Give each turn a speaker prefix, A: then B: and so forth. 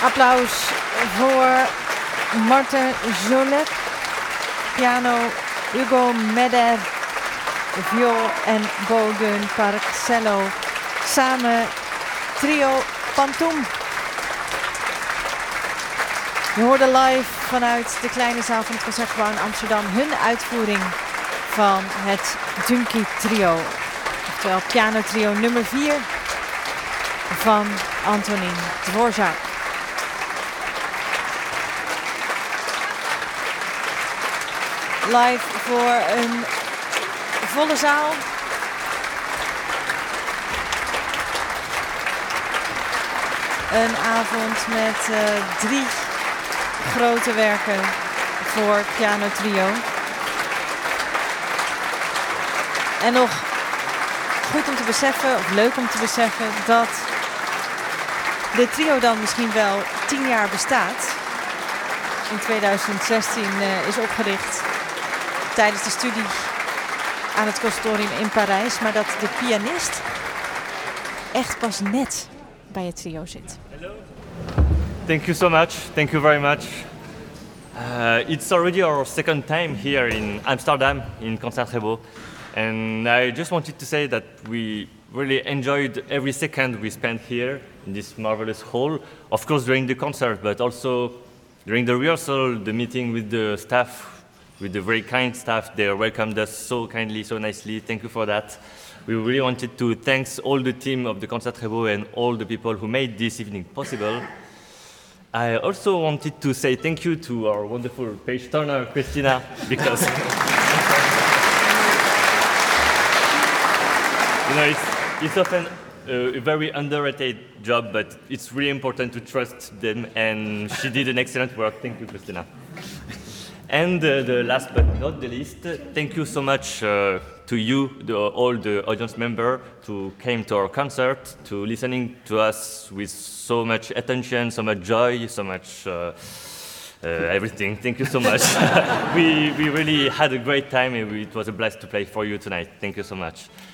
A: Applaus voor Martin Jolet, piano Hugo Meder, viool en Bogun Parcello. Samen trio Pantoum. Je hoorde live vanuit de kleine zaal van het Concertgebouw in Amsterdam hun uitvoering van het Junkie Trio. Oftewel piano trio nummer 4 van Antonín Dvořák. Live voor een volle zaal. Een avond met 3 grote werken voor piano trio. En nog goed om te beseffen, of leuk om te beseffen, dat dit trio dan misschien wel 10 jaar bestaat. In 2016 is opgericht tijdens de studie aan het conservatorium in Parijs. Maar dat de pianist echt pas net bij het trio zit.
B: Hello. Thank you so much. Thank you very much. It's already our second time here in Amsterdam in Concertgebouw. And I just wanted to say that we really enjoyed every second we spent here in this marvelous hall. Of course during the concert, but also during the rehearsal, the meeting with the staff, with the very kind staff. They welcomed us so kindly, so nicely. Thank you for that. We really wanted to thank all the team of the Concertgebouw and all the people who made this evening possible. I also wanted to say thank you to our wonderful page turner, Christina, because you know, it's often a very underrated job, but it's really important to trust them, and she did an excellent work. Thank you, Christina. And the last but not the least, thank you so much to you, all the audience members, who came to our concert, to listening to us with so much attention, so much joy, so much everything. Thank you so much. we really had a great time, and it was a blast to play for you tonight. Thank you so much.